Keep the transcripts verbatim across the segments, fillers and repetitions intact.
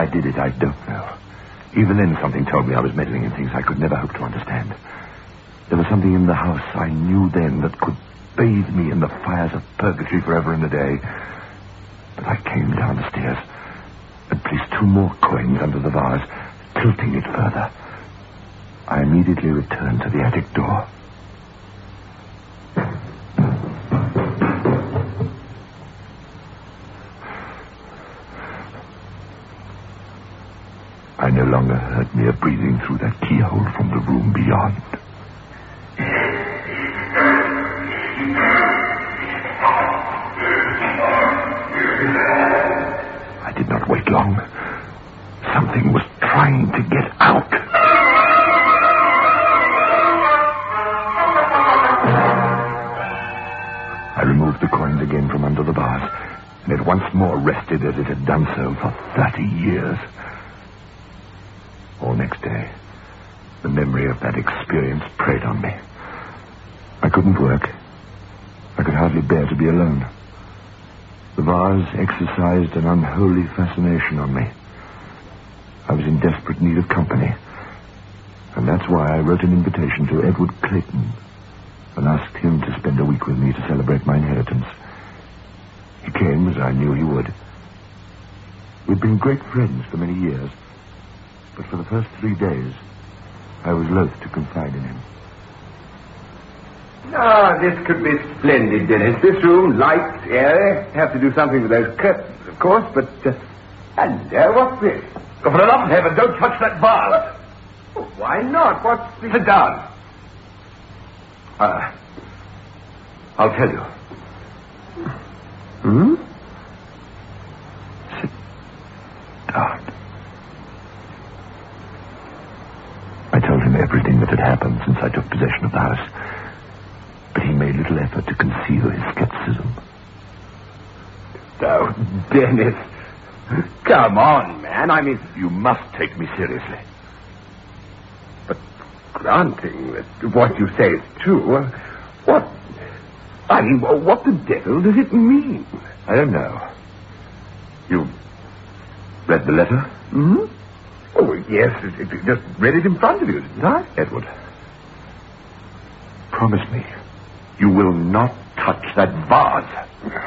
I did it, I don't know. Even then, something told me I was meddling in things I could never hope to understand. There was something in the house I knew then that could bathe me in the fires of purgatory forever and a day. But I came down the stairs and placed two more coins under the vase, tilting it further. I immediately returned to the attic door. I no longer heard mere breathing through that keyhole from the room beyond. I did not wait long. Something was trying to get out. I removed the coins again from under the vase, and it once more rested as it had done so for thirty years. All next day, the memory of that experience preyed on me. I couldn't work. I could hardly bear to be alone. The vase exercised an unholy fascination on me. I was in desperate need of company, and that's why I wrote an invitation to Edward Clayton and asked him to spend a week with me to celebrate my inheritance. He came, as I knew he would. We'd been great friends for many years, but for the first three days, I was loath to confide in him. Ah, this could be splendid, Dennis. This room, light, airy. Have to do something with those curtains, of course, but... Uh, hello, what's this? For the love of heaven, don't touch that vase. Oh, why not? What's this? Sit down. Uh, I'll tell you. Hmm? Sit down. I told him everything that had happened since I took possession of the house, but he made little effort to conceal his skepticism. Oh, Dennis. Come on, man. I mean... You must take me seriously. But granting that what you say is true, uh, what... I mean, what the devil does it mean? I don't know. You read the letter? Hmm? Oh, yes. It, it just read it in front of you, didn't I? Edward, promise me you will not touch that vase.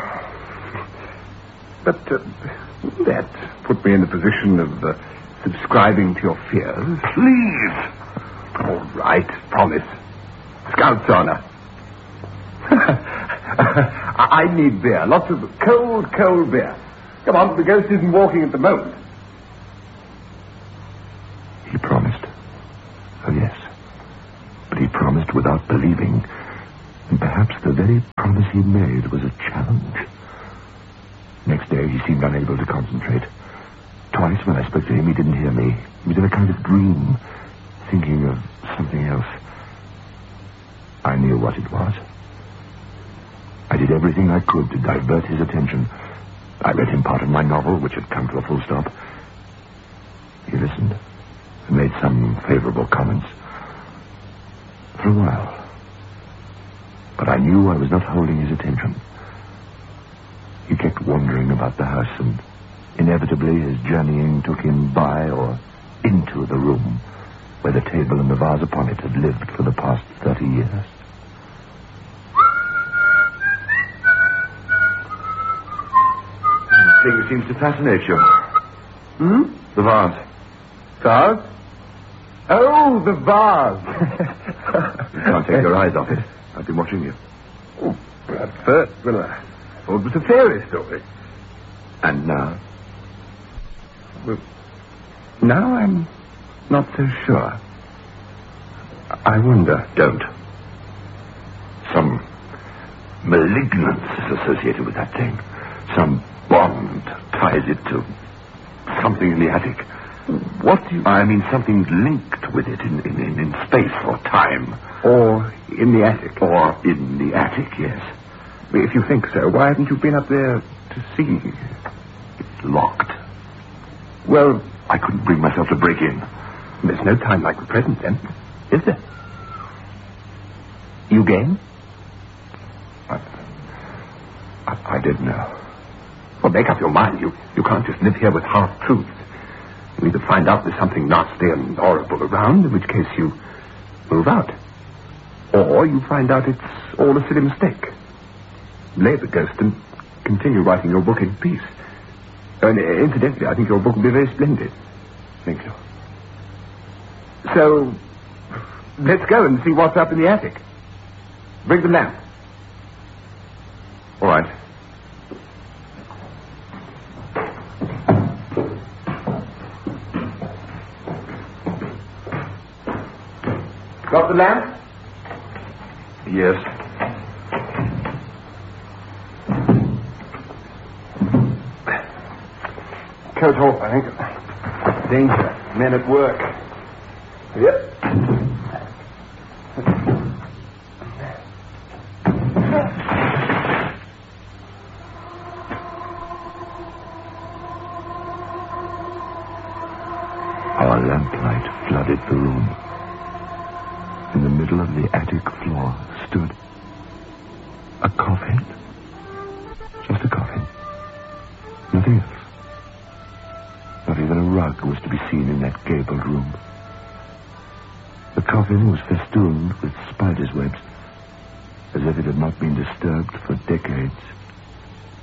But uh, that put me in the position of uh, subscribing to your fears. Please. All right, promise. Scout's honor. I need beer. Lots of cold, cold beer. Come on, the ghost isn't walking at the moment. He promised. Oh, yes. But he promised without believing. And perhaps the very promise he made was a challenge. Next day, he seemed unable to concentrate. Twice when I spoke to him, he didn't hear me. He was in a kind of dream, thinking of something else. I knew what it was. I did everything I could to divert his attention. I read him part of my novel, which had come to a full stop. He listened and made some favorable comments. For a while. But I knew I was not holding his attention. He kept wandering about the house, and inevitably his journeying took him by or into the room where the table and the vase upon it had lived for the past thirty years. The thing seems to fascinate you. Hmm? The vase. Vase? Oh, the vase. You can't take your eyes off it. I've been watching you. Oh, at first, well, I thought it was a fairy story. And now? Well, now I'm not so sure. I wonder. Don't. Some malignance is associated with that thing. Some bond ties it to something in the attic. What do you... I mean something linked with it in, in, in, in space or time. Or in the attic. Or in the attic, yes. If you think so, why haven't you been up there to see? It's locked. Well, I couldn't bring myself to break in. There's no time like the present, then, is there? You game? I, I, I didn't know. Well, make up your mind. You, you can't just live here with half-truths. You either find out there's something nasty and horrible around, in which case you move out. Or you find out it's all a silly mistake. Lay the ghost and continue writing your book in peace. And incidentally, I think your book will be very splendid. Thank you. So, let's go and see what's up in the attic. Bring the lamp. All right. Got the lamp? Yes. Coat off, I think. Danger. Men at work. Yep. Our lamplight flooded the room. In the middle of the attic floor stood a coffin. Just a coffin. Nothing else. Not even a rug was to be seen in that gabled room. The coffin was festooned with spiders' webs, as if it had not been disturbed for decades.